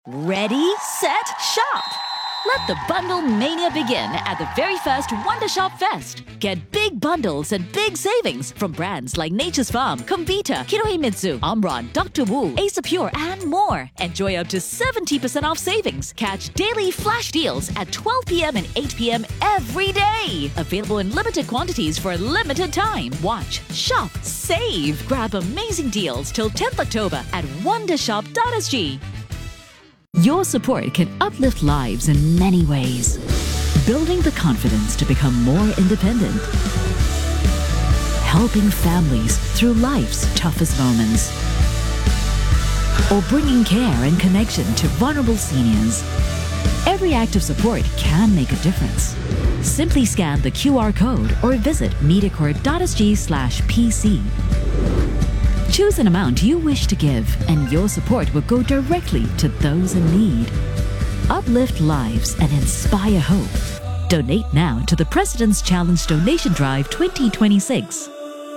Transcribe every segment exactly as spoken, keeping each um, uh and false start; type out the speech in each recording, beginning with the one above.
Ready, set, shop! Let the bundle mania begin at the very first Wonder Shop Fest. Get big bundles and big savings from brands like Nature's Farm, Comvita, Kinohimitsu, Omron, Doctor Wu, Ace Pure, and more. Enjoy up to seventy percent off savings. Catch daily flash deals at twelve p.m. and eight p.m. every day. Available in limited quantities for a limited time. Watch, shop, save. Grab amazing deals till tenth October at wondershop dot s g. Your support can uplift lives in many ways. Building the confidence to become more independent. Helping families through life's toughest moments. Or bringing care and connection to vulnerable seniors. Every act of support can make a difference. Simply scan the Q R code or visit mediacorp dot s g slash p c. Choose an amount you wish to give, and your support will go directly to those in need. Uplift lives and inspire hope. Donate now to the President's Challenge Donation Drive twenty twenty-six.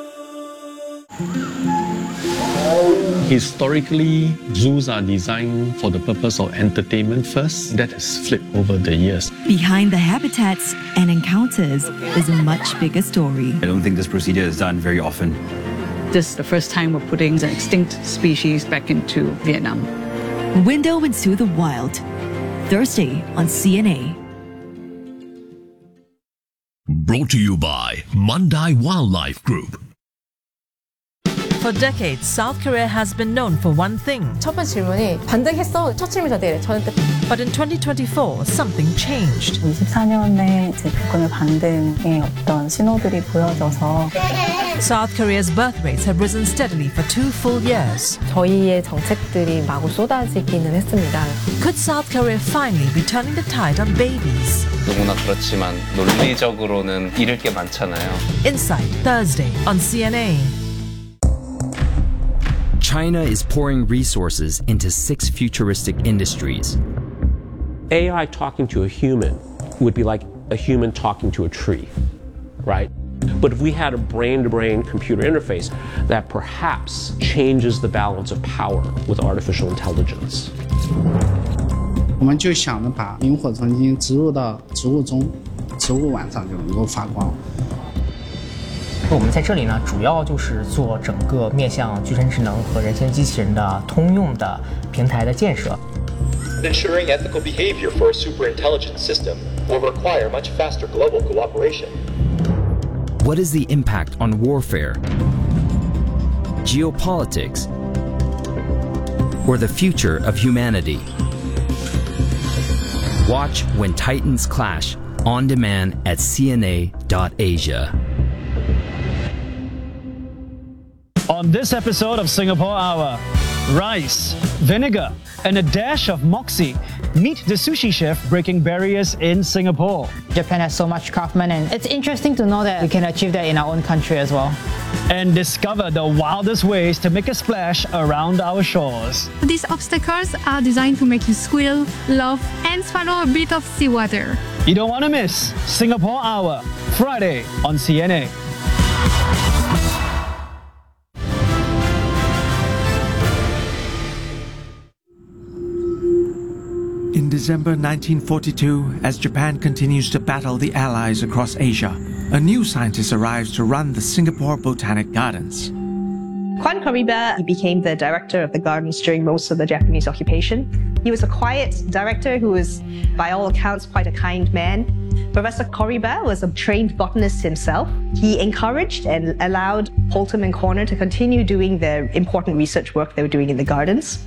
Historically, zoos are designed for the purpose of entertainment first. That has flipped over the years. Behind the habitats and encounters is a much bigger story. I don't think this procedure is done very often. This is the first time we're putting an extinct species back into Vietnam. Window into the Wild, Thursday on C N A. Brought to you by Mandai Wildlife Group. For decades, South Korea has been known for one thing. 첫 번째 질문이 반등했어? 첫 질문이 저한테 저는 But in twenty twenty-four, something changed. 이십사 년에 제 비트코인 반등의 어떤 신호들이 보여져서 South Korea's birth rates have risen steadily for two full years. 저희의 정책들이 마구 쏟아지기는 했습니다. Could South Korea finally be turning the tide on babies? 누구나 그렇지만 논리적으로는 잃을 게 많잖아요. Insight, Thursday on C N A. China is pouring resources into six futuristic industries. A I talking to a human would be like a human talking to a tree, right? But if we had a brain-to-brain computer interface that perhaps changes the balance of power with artificial intelligence. 我们就想着把萤火虫基因植入到植物中，植物晚上就能够发光。 我们在这里呢，主要就是做整个面向具身智能和人形机器人的通用的平台的建设。 Ensuring ethical behavior for a superintelligent system will require much faster global cooperation. What is the impact on warfare, geopolitics, or the future of humanity? Watch When Titans Clash on demand at c n a dot asia. On this episode of Singapore Hour, rice, vinegar, and a dash of moxie. Meet the sushi chef breaking barriers in Singapore. Japan has so much craftsmen, and it's interesting to know that we can achieve that in our own country as well. And discover the wildest ways to make a splash around our shores. These obstacles are designed to make you squeal, laugh, and swallow a bit of seawater. You don't want to miss Singapore Hour, Friday on C N A. In December nineteen forty-two, as Japan continues to battle the Allies across Asia, a new scientist arrives to run the Singapore Botanic Gardens. Kwan Koriba became the director of the gardens during most of the Japanese occupation. He was a quiet director who was, by all accounts, quite a kind man. Professor Koriba was a trained botanist himself. He encouraged and allowed Poltham and Corner to continue doing the important research work they were doing in the gardens.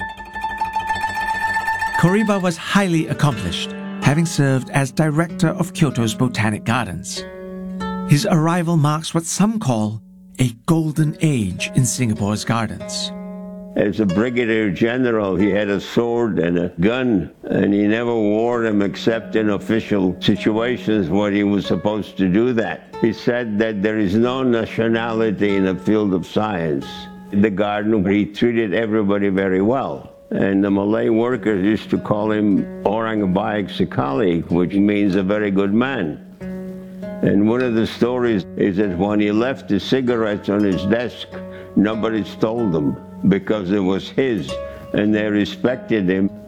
Koriba was highly accomplished, having served as director of Kyoto's Botanic Gardens. His arrival marks what some call a golden age in Singapore's gardens. As a brigadier general, he had a sword and a gun, and he never wore them except in official situations when he was supposed to do that. He said that there is no nationality in the field of science. In the garden, he treated everybody very well. And the Malay workers used to call him Orang Baik Sekali, which means a very good man. And one of the stories is that when he left the cigarettes on his desk, nobody stole them because it was his, and they respected him.